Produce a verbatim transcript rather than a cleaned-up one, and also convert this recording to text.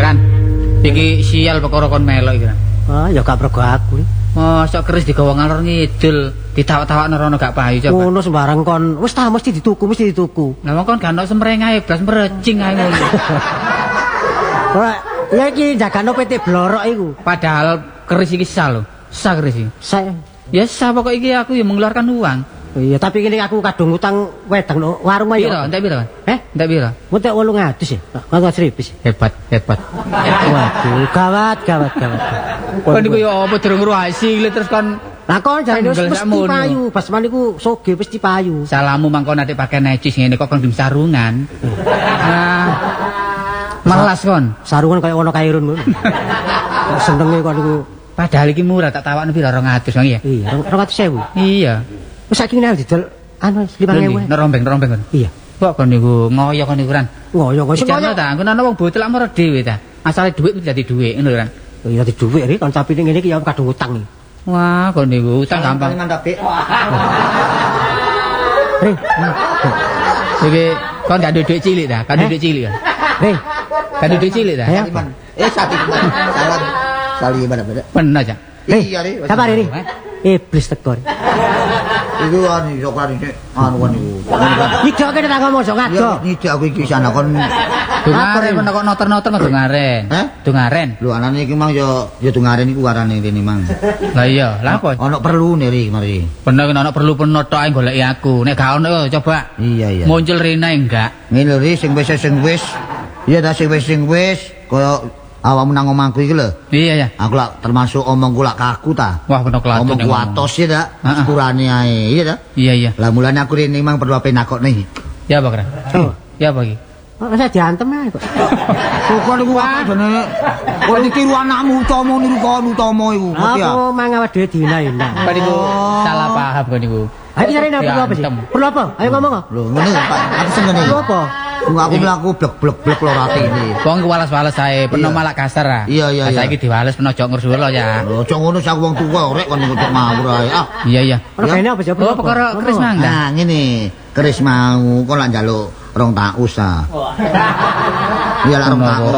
Ran. Iki sial perkara kon melok iki. Ah, ya gak pergo aku. Mosok keris digawa ngalor ngidul, ditawak-tawakno rono gak payu coba. Ngono sembarang kon. Wis ta mesti dituku, mesti dituku. Lah wong kon gak ono semrengae blas mrecing ae ngono. Ora, ya iki jagano P T Blorok iku. Padahal keris iki sah lho. Sah keris iki. Saya Ya sah pokok iki aku ya mengeluarkan uang. iya, tapi ini aku kadung utang wedang no warung ayo. Piro? Entek piro? Eh? Entek piro? Entek wolung atus ya. Kanggo seribu. Hebat, hebat. Waduh, gawat, gawat, gawat. Kon niku ya apa durung ngruasi terus kon lah kon jarene Tanggal mesti sakmono. payu, pas maniku soge mesti payu. salamu mangkon nek pakai necis ngene kok kon di sarungan. Nah. Malas kon. Sarungan kaya ana kairun ngono. Senenge kon niku. Padahal iki murah tak tawakno piro dua ratus Bang ya. Iya, dua ratus ribu. Iya. Wis saiki nang didol anu lima ribu. Nek rombeng-rombeng kon. Iya. Kok kon niku ngoyo kon niku Ran. Ngoyo kok sing Jangan ngoyo. ta, engko ana wong botel maro dhewe ta. Asale dhuwit mesti dadi dhuwit ngono Ran. Iya dadi dhuwit ri kon tapi ning ngene iki ya kadung utang iki. Wah, kon niku utang gampang. Ri. Iki kon gak duwe dhuwit cilik ta? Kan dhuwit cilik kan. Ri. Kan duwe dhuwit cilik ta? Ayo. Eh sati salah sali mana-mana. Bener aja. Iya ri. Sabar ri. Iblis teko. Ri. Iku anu coklat iki anu kan iku. Iki kene tak ngomong sok Ya ngado. iki aku iki sana kon Dungaren men kok noter-noter kok dungaren. Heh? Dungaren. lho anane iki mang ya ya dungaren iku warane rene mang. Lah iya, lah apa? Ono perlu ri mari. Bener ana perlu penotok ae goleki aku. Nek gak ono coba Iya iya. muncul rene enggak. Ngene ri sing wis sing wis. Iya ta sing wis sing wis kaya awakmu nang omahku iki lho. Iya ya. Aku lak termasuk omongku lak kaku ta. Wah bener kelatun. Omongku atos ya ta. Sepurane ae. Iya ta. Iya iya. Lah mulane aku rene mang perlu ape nakokne. Ya apa kira? Oh. Ya apa iki? Oh, saya diantem ae kok. Kok niku apa jenenge? Kok niku anakmu utama niku kon utama iku. Ngerti ya? Aku mang awak dhewe dina-dina. Kok niku salah paham kok niku. Ayo cari perlu apa sih? Perlu apa? Ayo ngomong kok. Lho ngene Pak, aku sing ngene. Perlu apa? Enggak aku mlaku blek-blek-blek lho ratine. Wong ku walas-walas ae, peno Iya. malah kasar ah. Iya, iya, iya. Saiki diwales peno aja ngurus lo ya. Lho aja ngono sak wong tuwa rek kon niku cok ngawur ae. Ah, Iya iya. Regane apa sih? Oh, perkara keris mang. nah ngene, keris mau kon lak njaluk rong taus ah. Iya lak rong taus.